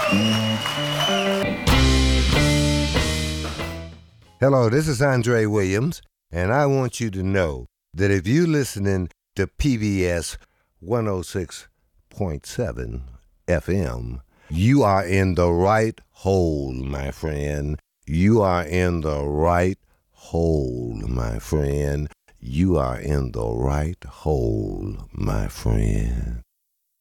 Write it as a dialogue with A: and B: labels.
A: Hello, this is Andre Williams, and I want you to know that if you're listening to PBS 106.7 FM, you are in the right hole, my friend. You are in the right hole, my friend. You are in the right hole, my friend.